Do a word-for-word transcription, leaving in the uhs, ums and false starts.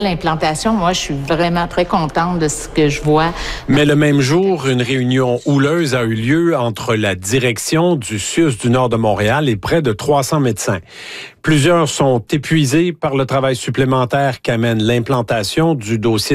L'implantation, moi, je suis vraiment très contente de ce que je vois. Mais le même jour, une réunion houleuse a eu lieu entre la direction du C I U S du Nord de Montréal et près de trois cents médecins. Plusieurs sont épuisés par le travail supplémentaire qu'amène l'implantation du dossier